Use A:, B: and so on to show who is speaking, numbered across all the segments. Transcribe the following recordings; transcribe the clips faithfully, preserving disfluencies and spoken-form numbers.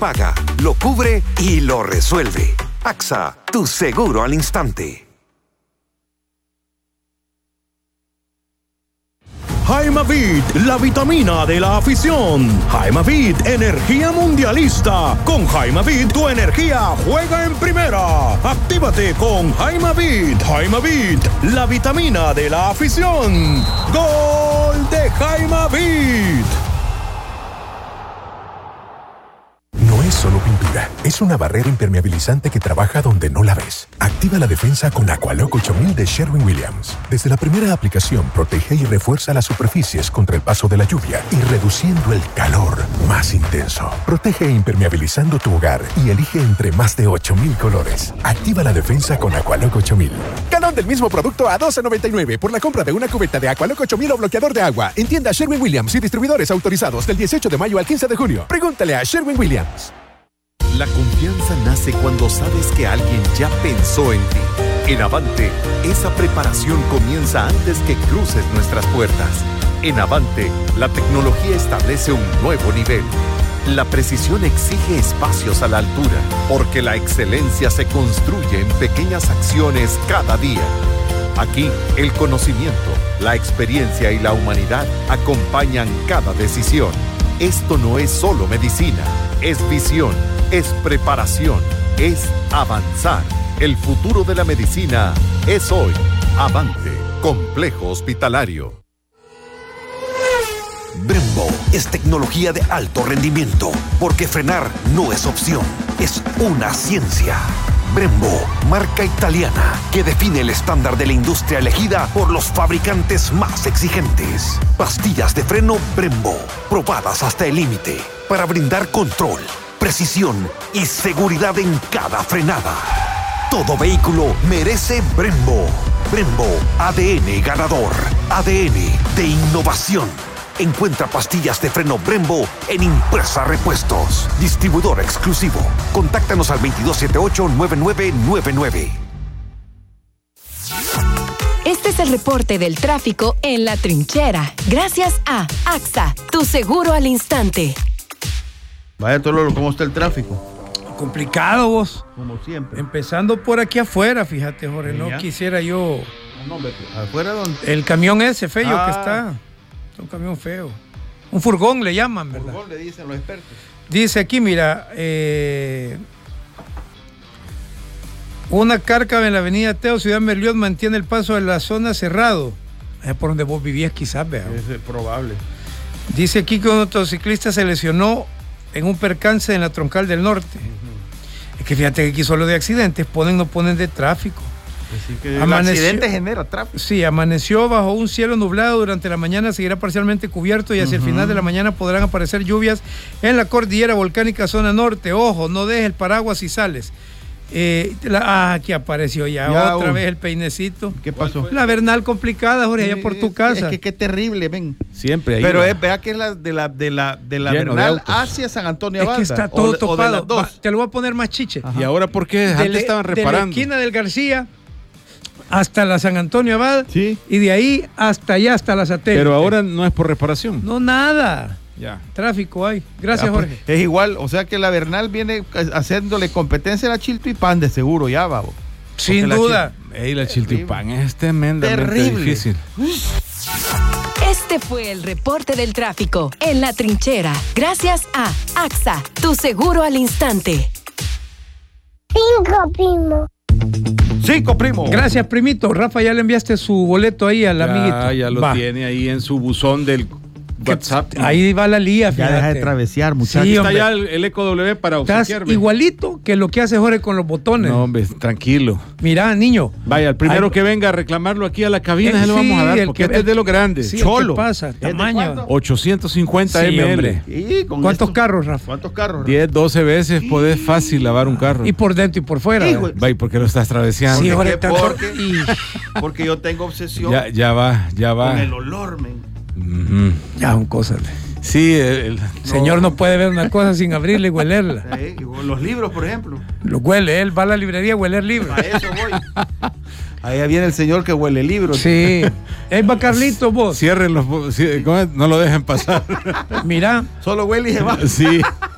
A: paga, lo cubre y lo resuelve. A X A, tu seguro al instante.
B: Jaimavit, la vitamina de la afición. Jaimavit, energía mundialista. Con Jaimavit, tu energía juega en primera. Actívate con Jaimavit. Jaimavit, la vitamina de la afición. ¡Gol de Jaimavit!
C: No es solo pintura, es una barrera impermeabilizante que trabaja donde no la ves. Activa la defensa con Aqualock ocho mil de Sherwin-Williams. Desde la primera aplicación protege y refuerza las superficies contra el paso de la lluvia y reduciendo el calor más intenso. Protege impermeabilizando tu hogar y elige entre más de ocho mil colores. Activa la defensa con Aqualock ocho mil. Galón del mismo producto a doce noventa y nueve por la compra de una cubeta de Aqualock ocho mil o bloqueador de agua. En tienda Sherwin-Williams y distribuidores autorizados del dieciocho de mayo al quince de junio. Pregúntale a Sherwin-Williams.
D: La confianza nace cuando sabes que alguien ya pensó en ti. En Avante, esa preparación comienza antes que cruces nuestras puertas. En Avante, la tecnología establece un nuevo nivel. La precisión exige espacios a la altura, porque la excelencia se construye en pequeñas acciones cada día. Aquí, el conocimiento, la experiencia y la humanidad acompañan cada decisión. Esto no es solo medicina, es visión, es preparación, es avanzar. El futuro de la medicina es hoy. Avante, Complejo Hospitalario.
A: Brembo es tecnología de alto rendimiento, porque frenar no es opción, es una ciencia. Brembo, marca italiana que define el estándar de la industria elegida por los fabricantes más exigentes. Pastillas de freno Brembo, probadas hasta el límite, para brindar control, precisión y seguridad en cada frenada. Todo vehículo merece Brembo. Brembo, A D N ganador, A D N de innovación. Encuentra pastillas de freno Brembo en Impresa Repuestos. Distribuidor exclusivo. Contáctanos al veintidós setenta y ocho, noventa y nueve noventa y nueve.
E: Este es el reporte del tráfico en La Trinchera. Gracias a A X A, tu seguro al instante.
F: Vaya, Tololo, ¿cómo está el tráfico?
G: Complicado, vos.
F: Como siempre.
G: Empezando por aquí afuera, fíjate, Jorge. No quisiera yo...
F: No, hombre, ¿afuera dónde?
G: El camión ese feo
F: Ah.
G: que está. Un camión feo. Un furgón le llaman, ¿verdad?
F: Furgón le dicen los expertos.
G: Dice aquí, mira, eh, una cárcava en la avenida Teo, Ciudad Merliot, mantiene el paso de la zona cerrado. Es por donde vos vivías quizás, vea.
F: Es probable.
G: Dice aquí que un motociclista se lesionó en un percance en la Troncal del Norte. Uh-huh. Es que fíjate que aquí solo de accidentes ponen, no ponen de tráfico.
F: Así que el accidente genera tráfico.
G: Sí, amaneció bajo un cielo nublado. Durante la mañana seguirá parcialmente cubierto y hacia uh-huh. el final de la mañana podrán aparecer lluvias en la cordillera volcánica zona norte. Ojo, no dejes el paraguas si sales. Eh, la, ah, aquí apareció ya, ya otra un... vez el peinecito.
F: ¿Qué pasó?
G: La Bernal complicada, Jorge, allá por tu casa.
F: Es que qué terrible, ven.
H: Siempre ahí.
F: Pero
H: va.
F: es, vea que es la de la de la de la Bernal hacia San Antonio Abad.
G: Es que está todo o, topado. O Va, te lo voy a poner más chiche.
H: Ajá. ¿Y ahora por qué? Antes
G: de
H: estaban reparando.
G: De la esquina del García hasta la San Antonio Abad.
H: Sí.
G: Y de ahí hasta allá, hasta la Satélite.
H: Pero ahora no es por reparación.
G: No, nada.
H: Ya.
G: Tráfico hay. Gracias,
F: ya, pues,
G: Jorge.
F: Es igual, o sea que la Bernal viene haciéndole competencia a la Chiltepán de seguro, ya, babo.
G: Sin duda.
H: La, Ey, la Chiltepán es tremendamente
F: terrible.
H: Difícil.
E: Este fue el reporte del tráfico en La Trinchera. Gracias a A X A, tu seguro al instante.
I: Cinco, primo.
F: Cinco, primo.
G: Gracias, primito. Rafa, ya le enviaste su boleto ahí al
H: ya,
G: amiguito.
H: Ya lo
G: Va.
H: tiene ahí en su buzón del WhatsApp.
G: Ahí va la lía, fíjate.
F: Ya deja de travesear, muchachos.
G: Sí,
H: está ya el, el Eco W para obsequiarme.
G: Estás igualito que lo que hace Jorge con los botones.
H: No, hombre, tranquilo.
G: Mira, niño.
H: Vaya, el primero
G: Ay,
H: que venga a reclamarlo aquí a la cabina
G: eh,
H: se lo
G: sí,
H: vamos a dar,
G: el
H: porque
G: que,
H: este es de los grandes.
G: Sí,
H: Cholo.
G: ¿qué pasa? Tamaño.
H: ochocientos cincuenta
G: Sí,
H: mililitros.
F: ¿Y con
G: ¿Cuántos
F: esto?
G: carros, Rafa?
F: ¿Cuántos carros?
H: diez, doce veces sí. Podés fácil lavar un carro.
G: Y por dentro y por fuera.
F: Hijo,
H: Vaya, ¿por qué lo estás traveseando?
G: Sí,
F: porque,
G: Jorge,
F: porque,
G: y...
F: porque yo tengo obsesión
H: ya, ya va, ya va.
F: con el olor, men.
H: Uh-huh.
G: Ya, un cosa.
H: Sí, el, el
G: no. Señor no puede ver una cosa sin abrirla y huelerla.
F: Sí, los libros, por ejemplo.
G: Lo huele, él va a la librería a hueler libros.
F: A eso voy. Ahí viene el señor que huele libros.
G: Sí. Ahí va Carlito, vos.
H: Cierren los, no lo dejen pasar.
G: Mira.
F: Solo huele y se va.
H: Sí.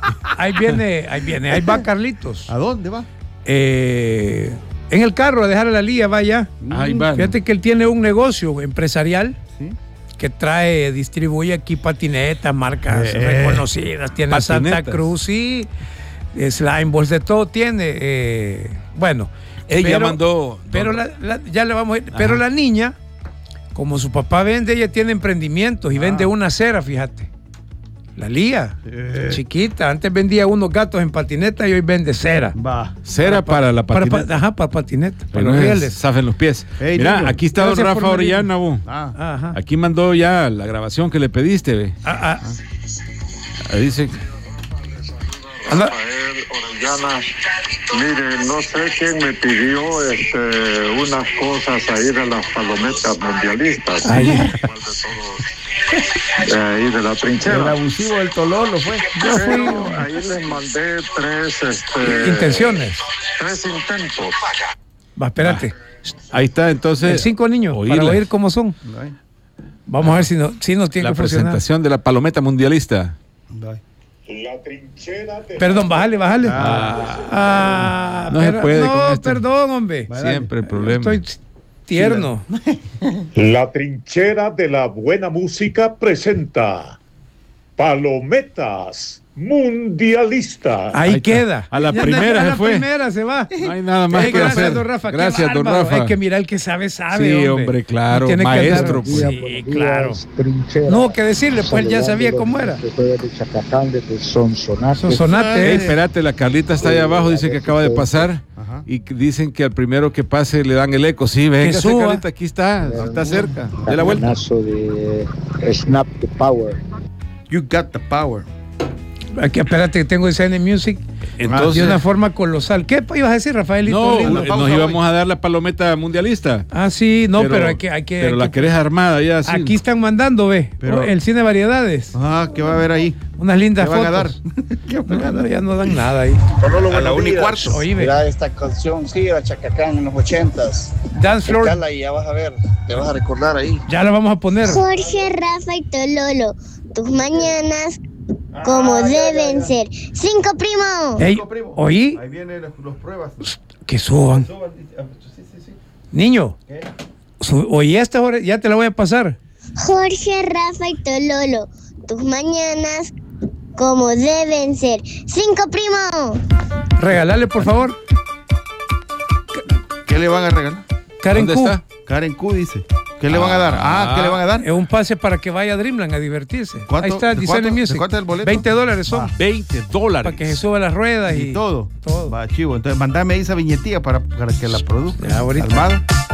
G: ahí viene, ahí viene, ahí va Carlitos.
F: ¿A dónde va?
G: Eh, en el carro a dejar a la Lía, vaya.
H: Ahí va.
G: Fíjate que él tiene un negocio empresarial.
F: Sí.
G: Que trae, distribuye aquí patinetas, marcas
F: Eh,
G: reconocidas, tiene Santa
H: patinetas.
G: Cruz y slime balls, de todo tiene. Eh, bueno,
H: Ella
G: pero,
H: mandó.
G: pero la, la- ya le vamos a ir. Pero la niña, como su papá vende, ella tiene emprendimientos y
F: Ah.
G: vende una cera, fíjate. La Lía, chiquita, antes vendía unos gatos en patineta y hoy vende cera.
F: Va.
H: Cera para, la
G: Para,
H: patineta.
G: pa- ajá, para patineta, para
H: Pero
G: los
H: no es
G: rieles.
H: zafen los pies.
F: Ey,
H: Mira,
F: niño.
H: aquí está don
G: Gracias por
H: Rafa
G: venir.
H: Orellana, vos.
F: Ah.
G: Ajá.
H: Aquí mandó ya la grabación que le pediste, ve.
G: Ah, ah.
H: Ahí dice.
G: Anda.
J: Rafael Orellana, mire, no sé quién me pidió este, unas cosas ahí de las palometas mundialistas.
G: Ahí.
J: Igual de todos, de ahí de la
F: El
J: trinchera.
F: abusivo del Tololo fue.
J: Pero ahí les mandé tres, este,
G: Intenciones.
J: tres intentos.
G: Va, espérate.
H: Ahí está, entonces.
G: El cinco niños,
H: oíla.
G: para oír cómo son. Vamos a ver si, no, si nos tiene
H: La
G: que funcionar.
H: presentación de la palometa mundialista.
J: La trinchera de
G: Perdón, bájale, bájale.
H: Ah.
G: Ah,
H: No se
G: pero-
H: puede
G: no,
H: con esto.
G: perdón, hombre.
H: Siempre el problema.
G: Estoy tierno.
K: La trinchera de la buena música presenta Palometas Mundialistas.
G: Ahí,
H: Ahí está.
G: queda.
H: A la
G: Ya
H: primera
G: a
H: se
G: la
H: fue.
G: primera se va.
H: No hay nada más
G: Eh,
H: que
G: gracias,
H: hacer.
G: don Rafa. qué
H: Gracias, don
G: bárbaro.
H: Rafa.
G: Es que mira, el que sabe, sabe.
H: Sí,
G: hombre,
H: hombre, claro,
G: Tiene que
H: maestro,
G: andar-
H: pues.
G: Sí, claro. No, que decirle, pues él ya sabía cómo era. Sonsonate.
H: Ey, espérate, la Carlita está ahí abajo, dice que acaba de pasar.
F: Ajá.
H: Y que dicen que al primero que pase le dan el eco. Sí, venga,
G: suba.
H: Carlita, aquí está, está cerca. De la vuelta.
K: de Snap the Power.
F: You got the power.
G: Aquí, espérate, que tengo ese Music.
H: Entonces,
G: de una forma colosal. ¿Qué ibas a decir, Rafaelito?
H: no,
G: lindo?
F: Una pausa
H: nos íbamos
F: hoy.
H: a dar la palometa mundialista.
G: Ah, sí, no, pero, hay que. Hay que
H: pero
G: hay
H: la
G: que-
H: querés armada ya, sí.
G: Aquí están mandando, ve.
F: Pero-
G: el cine variedades.
F: Ah, ¿qué va a haber ahí?
G: Unas lindas
F: ¿Qué van a dar?
G: fotos. No, no, ya no dan nada ahí.
F: A la una y cuarto.
G: Oye, ve.
L: Mira esta canción, sí, la Chacacán en los ochentas.
G: Dance Floor.
L: Cala y ya vas a ver, te vas a recordar ahí.
G: Ya la vamos a poner.
I: Jorge, Rafa y Tololo, tus mañanas como deben ser. ¡Cinco, primo!
G: Ey, oí
F: Ahí vienen las los pruebas.
G: que suban.
F: Sí, sí, sí.
G: Niño, su- oí esta hora, ya te la voy a pasar.
I: Jorge, Rafa y Tololo, tus mañanas como deben ser. ¡Cinco, primo!
G: Regalale, por favor.
F: ¿Qué le van a regalar?
G: Karen
H: ¿Dónde
G: Q.
H: está?
F: Karen Q dice. ¿Qué le van a dar? Ah, ¿qué le van a dar?
G: Es un pase para que vaya a Dreamland a divertirse.
F: ¿Cuánto-
G: Ahí está,
F: de
G: Design
F: cuánto-
G: Music.
F: de cuánto es el boleto?
G: veinte dólares son.
H: veinte dólares.
G: Para que se suba las ruedas y,
F: Y todo.
G: todo.
F: Va, chivo. Entonces, mandame esa viñetilla para, para que la produzca.
G: Ya, ahorita.
F: Armada.